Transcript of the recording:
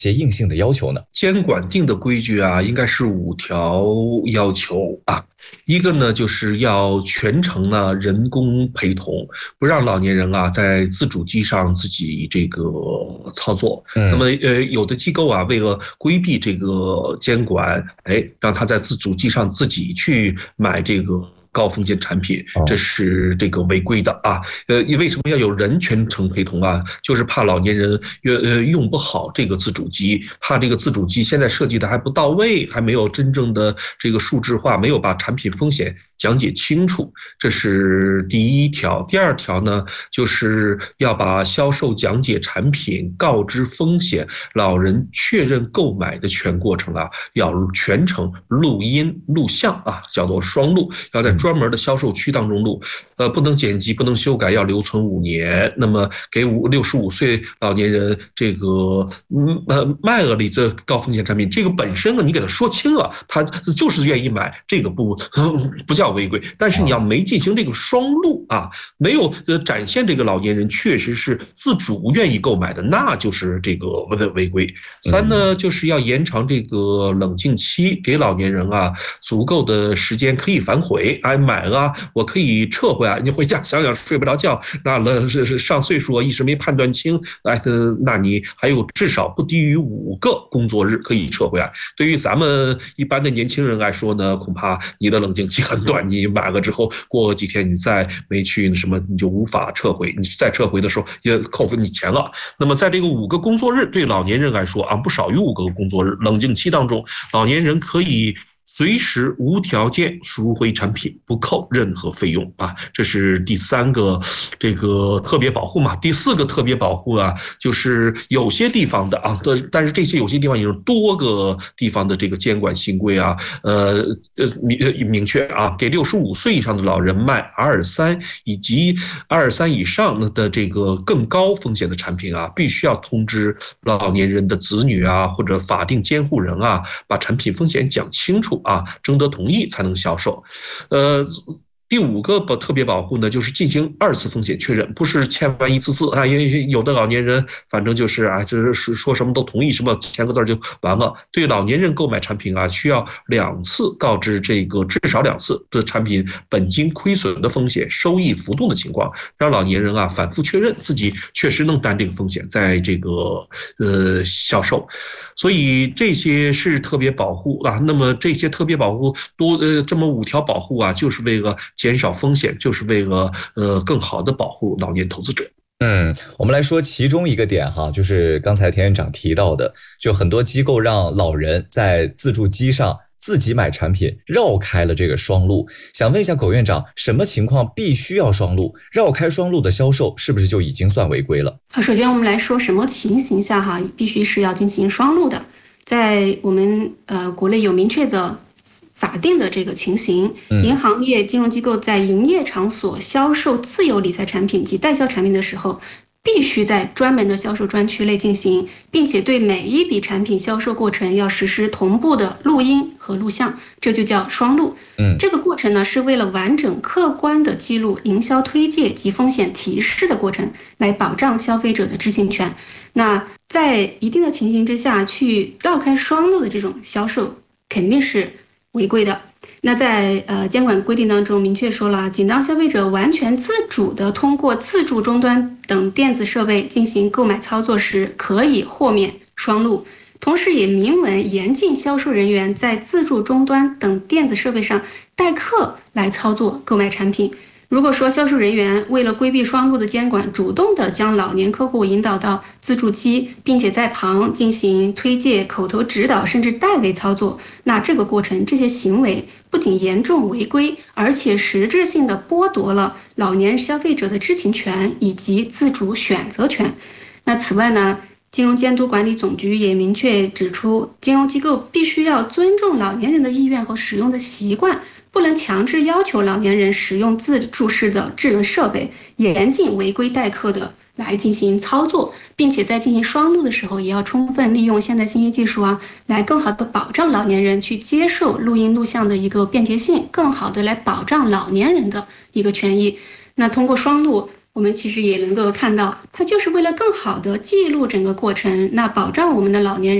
些硬性的要求呢？ 监管定的规矩啊，应该是5条要求啊。一个呢，就是要全程呢人工陪同，不让老年人啊在自主机上自己这个操作。那么有的机构啊，为了规避这个监管，让他在自主机上自己去买这个高风险产品，这是这个违规的啊。为什么要有人全程陪同啊？就是怕老年人用不好这个自主机，怕这个自主机现在设计的还不到位，还没有真正的这个数字化，没有把产品风险讲解清楚，这是第1条。第2条呢，就是要把销售讲解产品、告知风险、老人确认购买的全过程啊，要全程录音录像啊，叫做双录，要在专门的销售区当中录，不能剪辑，不能修改，要留存5年。那么给65岁老年人这个卖了这高风险产品，这个本身呢，你给他说清了，他就是愿意买，这个不叫违规。但是你要没进行这个双录啊，没有展现这个老年人确实是自主愿意购买的，那就是这个违规。3呢，就是要延长这个冷静期，给老年人啊足够的时间可以反悔。买了我可以撤回来，你回家想想睡不着觉，那是上岁数一时没判断清，那你还有至少不低于5个工作日可以撤回来。对于咱们一般的年轻人来说呢，恐怕你的冷静期很短，你买了之后过几天你再没去什么，你就无法撤回，你再撤回的时候也扣分你钱了。那么在这个5个工作日对老年人来说啊，不少于5个工作日冷静期当中，老年人可以随时无条件赎回产品，不扣任何费用啊，这是第3个这个特别保护嘛。第4个特别保护啊，就是有些地方的啊，但是这些有些地方也有多个地方的这个监管新规啊，明确啊，给65岁以上的老人卖R3以及R3以上的这个更高风险的产品啊，必须要通知老年人的子女啊或者法定监护人啊，把产品风险讲清楚啊，征得同意才能销售。第5个特别保护呢，就是进行2次风险确认，不是签完1次字啊，因为有的老年人反正就是就是说什么都同意，什么签个字就完了。对老年人购买产品啊，需要2次告知这个至少2次的产品本金亏损的风险、收益浮动的情况，让老年人啊反复确认自己确实能担这个风险，在这个销售。所以这些是特别保护啊。那么这些特别保护这么5条保护啊，就是为了减少风险，就是为了更好的保护老年投资者。 我们来说其中一个点哈，就是刚才田院长提到的，就很多机构让老人在自助机上自己买产品，绕开了这个双录。想问一下苟院长，什么情况必须要双录？绕开双录的销售是不是就已经算违规了？ 好，首先我们来说什么情形下哈必须是要进行双录的。在我们国内有明确的法定的这个情形，银行业金融机构在营业场所销售自有理财产品及代销产品的时候，必须在专门的销售专区内进行，并且对每一笔产品销售过程要实施同步的录音和录像，这就叫双录。这个过程呢，是为了完整客观的记录营销推介及风险提示的过程，来保障消费者的知情权。那在一定的情形之下，去绕开双录的这种销售肯定是违规的。那在监管规定当中明确说了，仅当消费者完全自主的通过自助终端等电子设备进行购买操作时，可以豁免双录。同时也明文严禁销售人员在自助终端等电子设备上代客来操作购买产品。如果说销售人员为了规避双录的监管，主动的将老年客户引导到自助机，并且在旁进行推介、口头指导，甚至代为操作，那这个过程、这些行为不仅严重违规，而且实质性的剥夺了老年消费者的知情权以及自主选择权。那此外呢，金融监督管理总局也明确指出，金融机构必须要尊重老年人的意愿和使用的习惯，不能强制要求老年人使用自助式的智能设备，严禁违规代客的来进行操作，并且在进行双录的时候，也要充分利用现代信息技术啊，来更好的保障老年人去接受录音录像的一个便捷性，更好的来保障老年人的一个权益。那通过双录我们其实也能够看到，它就是为了更好的记录整个过程，那保障我们的老年人